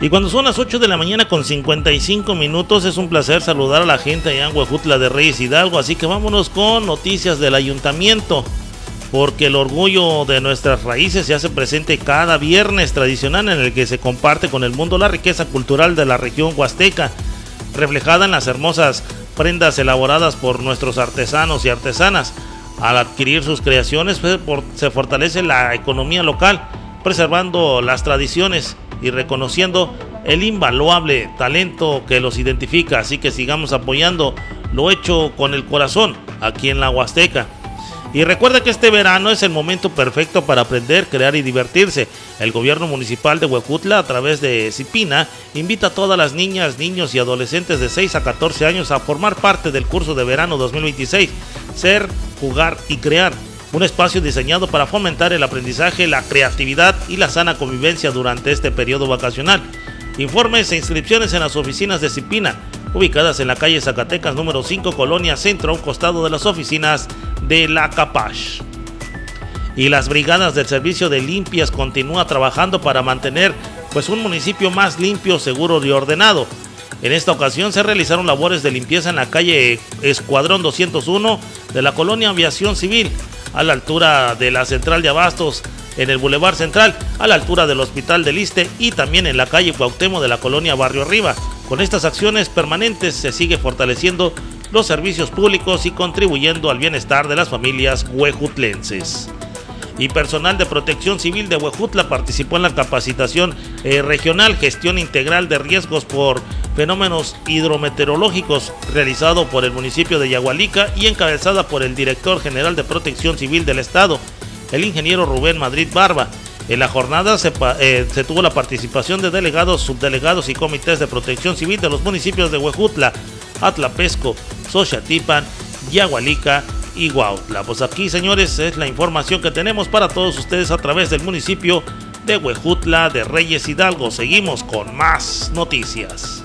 Y cuando son las 8 de la mañana con 55 minutos, es un placer saludar a la gente allá en Huejutla de Reyes Hidalgo, así que vámonos con noticias del ayuntamiento, porque el orgullo de nuestras raíces se hace presente cada viernes tradicional en el que se comparte con el mundo la riqueza cultural de la región huasteca, reflejada en las hermosas prendas elaboradas por nuestros artesanos y artesanas. Al adquirir sus creaciones se fortalece la economía local, preservando las tradiciones y reconociendo el invaluable talento que los identifica, así que sigamos apoyando lo hecho con el corazón aquí en la Huasteca. Y recuerda que este verano es el momento perfecto para aprender, crear y divertirse. El gobierno municipal de Huejutla, a través de CIPINA, invita a todas las niñas, niños y adolescentes de 6 a 14 años a formar parte del curso de verano 2026, Ser, Jugar y Crear. Un espacio diseñado para fomentar el aprendizaje, la creatividad y la sana convivencia durante este periodo vacacional. Informes e inscripciones en las oficinas de CIPINA, ubicadas en la calle Zacatecas número 5, Colonia Centro, a un costado de las oficinas de la Capash. Y las brigadas del servicio de limpias continúan trabajando para mantener un municipio más limpio, seguro y ordenado. En esta ocasión se realizaron labores de limpieza en la calle Escuadrón 201 de la colonia Aviación Civil, a la altura de la Central de Abastos, en el Boulevard Central, a la altura del Hospital del Iste y también en la calle Cuauhtémoc de la colonia Barrio Arriba. Con estas acciones permanentes se sigue fortaleciendo los servicios públicos y contribuyendo al bienestar de las familias huejutlenses. Y personal de Protección Civil de Huejutla participó en la capacitación regional Gestión Integral de Riesgos por Fenómenos Hidrometeorológicos, realizado por el municipio de Yagualica y encabezada por el director general de Protección Civil del Estado, el ingeniero Rubén Madrid Barba. En la jornada se tuvo la participación de delegados, subdelegados y comités de protección civil de los municipios de Huejutla, Atlapesco, Xochatipan, Yagualica y Huautla. Pues aquí, señores, es la información que tenemos para todos ustedes a través del municipio de Huejutla de Reyes Hidalgo. Seguimos con más noticias.